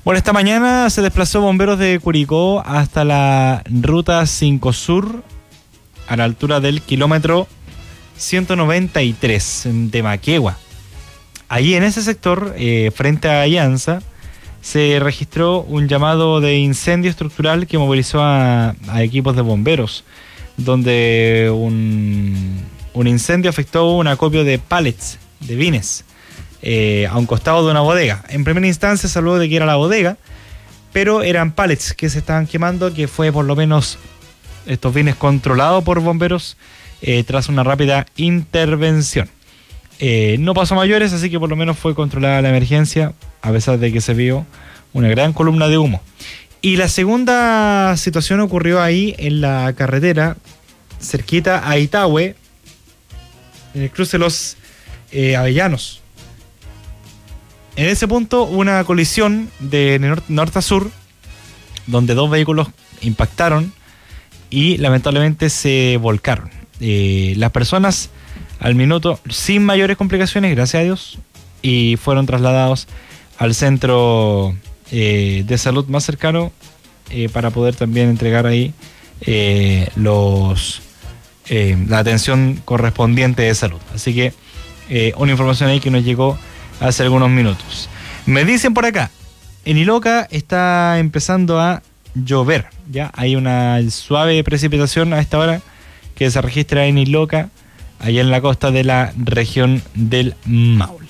Bueno, esta mañana se desplazó bomberos de Curicó hasta la ruta 5 Sur, a la altura del kilómetro 193 de Maquegua. Allí en ese sector, frente a Alianza, se registró un llamado de incendio estructural que movilizó a equipos de bomberos, donde un incendio afectó un acopio de pallets, de vines, a un costado de una bodega. En primera instancia se habló de que era la bodega, pero eran pallets que se estaban quemando, que fue por lo menos estos vines controlados por bomberos tras una rápida intervención. No pasó a mayores, así que por lo menos fue controlada la emergencia, a pesar de que se vio una gran columna de humo. Y la segunda situación ocurrió ahí en la carretera, cerquita a Itahue, en el cruce de los Avellanos. En ese punto, una colisión de norte a sur, donde dos vehículos impactaron y lamentablemente se volcaron. Las personas al minuto, sin mayores complicaciones, gracias a Dios, y fueron trasladados al centro de salud más cercano para poder también entregar ahí la atención correspondiente de salud. Así que una información ahí que nos llegó hace algunos minutos. Me dicen por acá, en Iloca está empezando a llover, ya hay una suave precipitación a esta hora que se registra en Iloca, allá en la costa de la región del Maule.